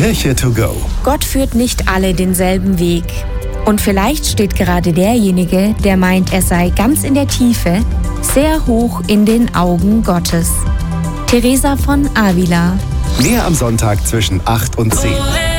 Kirche to go. Gott führt nicht alle denselben Weg. Und vielleicht steht gerade derjenige, der meint, er sei ganz in der Tiefe, sehr hoch in den Augen Gottes. Teresa von Avila. Mehr am Sonntag zwischen 8 und 10.